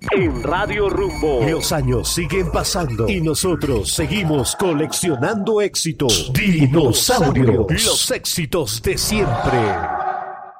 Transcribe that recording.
en Radio Rumbo. Los años siguen pasando y nosotros seguimos coleccionando éxitos. Dinosaurio, los éxitos de siempre.